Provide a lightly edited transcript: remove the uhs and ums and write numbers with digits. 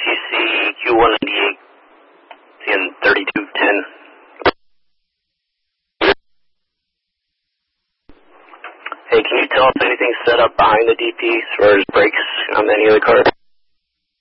QC Q198 in 3210. Hey, can you tell if anything's set up behind the DP as far as brakes on any of the cars?